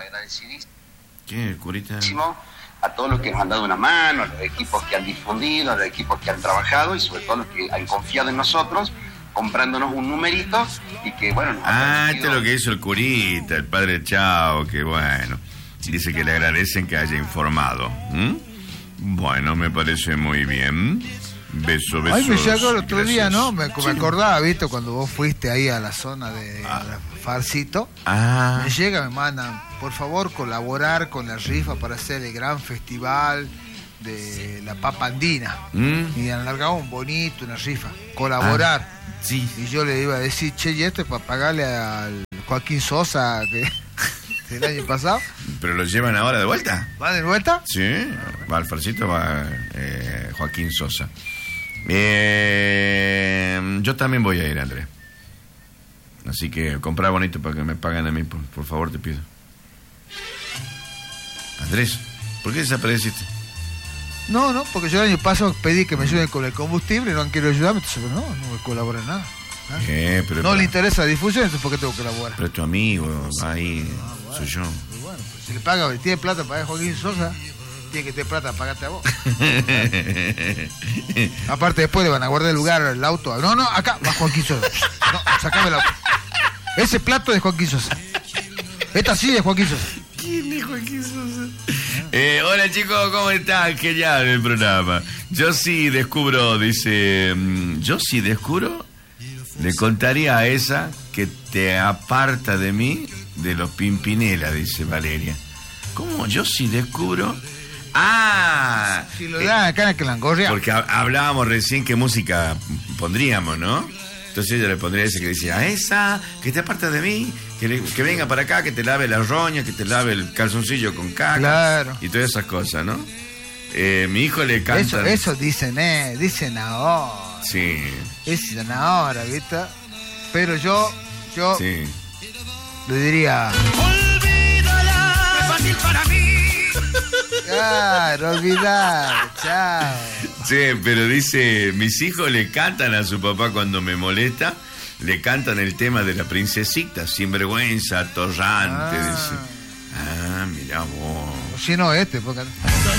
agradecidísimo. ¿Qué, curita? A todos los que nos han dado una mano, a los equipos que han difundido, a los equipos que han trabajado y sobre todo los que han confiado en nosotros, comprándonos un numerito y que, bueno... Esto es lo que hizo el curita, el padre Chao, que bueno, dice que le agradecen que haya informado. Bueno, me parece muy bien. Besos. Ay, me llegó el otro día, ¿no? Me Sí. acordaba, ¿viste? Cuando vos fuiste ahí a la zona de Farcito. Me llega, me mandan, por favor, colaborar con la rifa para hacer el gran festival de la papa andina. Y han largado un bonito, una rifa. Colaborar. Sí. Y yo le iba a decir, che, y esto es para pagarle al Joaquín Sosa que el año pasado. ¿Pero lo llevan ahora de vuelta? ¿Va de vuelta? Sí, va al Farcito, va Joaquín Sosa. Yo también voy a ir, Andrés. Así que comprar bonito para que me paguen a mí, por favor, te pido. Andrés, ¿por qué desapareciste? No, porque yo el año pasado pedí que me ayuden con el combustible y no han querido ayudarme, entonces no me colaboran nada. Pero no le interesa la difusión, entonces ¿por qué tengo que colaborar? Pero tu amigo, ahí, soy yo. Bueno, pues si le paga, tiene plata para pagar a Joaquín Sosa, tiene que tener plata para pagarte a vos. Aparte después le van a guardar el lugar, el auto. No, acá va Joaquín Sosa. No, sacame el auto. Ese plato es de Joaquín Sosa. Esta sí es Joaquín Sosa. ¿Quién es Joaquín Sosa? Hola chicos, ¿cómo están? Genial el programa. Yo sí descubro, dice, le contaría a esa que te aparta de mí de los Pimpinela, dice Valeria. ¿Cómo? Yo sí descubro. Si lo dan acá en el Calangorria. Porque hablábamos recién qué música pondríamos, ¿no? Entonces ella le pondría ese que decía, a esa que te aparta de mí, que venga para acá, que te lave la roña, que te lave el calzoncillo con caca. Claro. Y todas esas cosas, ¿no? Mi hijo le canta. Eso dicen ahora. Sí. Dicen ahora, ¿viste? Pero yo Sí. le diría... Olvídala, es fácil para mí. Claro, olvidar, chao. Sí, pero dice, mis hijos le cantan a su papá cuando me molesta, le cantan el tema de la princesita, sinvergüenza, atorrante, dice. Mirá vos. Si no, porque...